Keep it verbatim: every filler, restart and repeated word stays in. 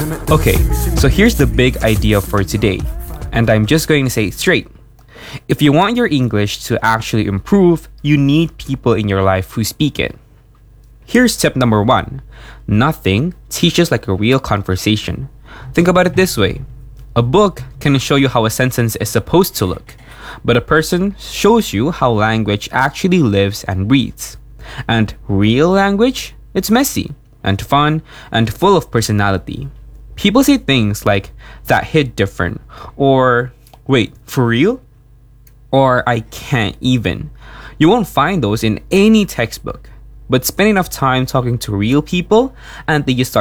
Okay, so here's the big idea for today, and I'm just going to say it straight. If you want your English to actually improve, you need people in your life who speak it. Here's tip number one. Nothing teaches like a real conversation. Think about it this way. A book can show you how a sentence is supposed to look, but a person shows you how language actually lives and breathes. And real language, it's messy and fun and full of personality. People say things like, that hit different, or wait, for real? Or I can't even. You won't find those in any textbook. But spend enough time talking to real people and then you start